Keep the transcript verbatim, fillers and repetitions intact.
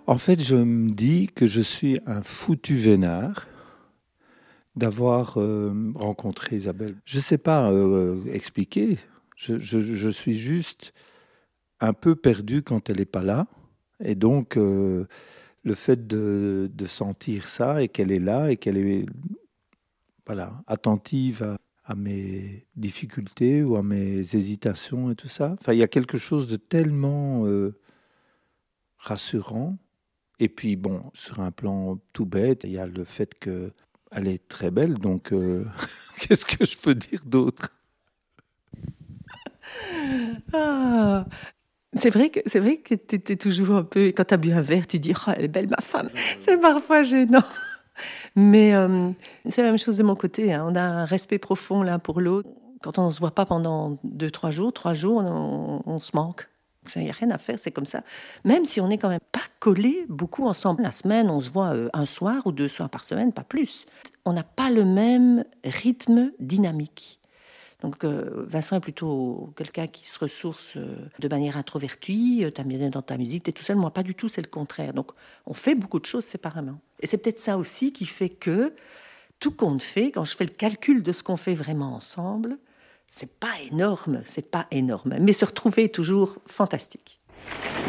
En fait, je me dis que je suis un foutu vénard d'avoir euh, rencontré Isabelle. Je ne sais pas euh, expliquer. Je, je- je suis juste un peu perdu quand elle n'est pas là. Et donc, euh, le fait de, de sentir ça et qu'elle est là et qu'elle est voilà, attentive à, à mes difficultés ou à mes hésitations et tout ça. Enfin, il y a quelque chose de tellement euh, rassurant. Et puis, bon, sur un plan tout bête, il y a le fait qu'elle est très belle. Donc, euh, qu'est-ce que je peux dire d'autre? Ah, c'est vrai que c'est vrai que t'étais toujours un peu quand t'as bu un verre, tu dis oh elle est belle ma femme. C'est parfois gênant, mais euh, c'est la même chose de mon côté. Hein. On a un respect profond l'un pour l'autre. Quand on ne se voit pas pendant deux, trois jours, trois jours, on, on se manque. Il n'y a rien à faire, c'est comme ça. Même si on n'est quand même pas collés beaucoup ensemble. La semaine, on se voit euh, un soir ou deux soirs par semaine, pas plus. On n'a pas le même rythme dynamique. Donc euh, Vincent est plutôt quelqu'un qui se ressource euh, de manière introvertie, euh, t'as bien dans ta musique, t'es tout seul, moi pas du tout, c'est le contraire. Donc on fait beaucoup de choses séparément. Et c'est peut-être ça aussi qui fait que tout compte fait, quand je fais le calcul de ce qu'on fait vraiment ensemble, c'est pas énorme, c'est pas énorme. Mais se retrouver est toujours fantastique.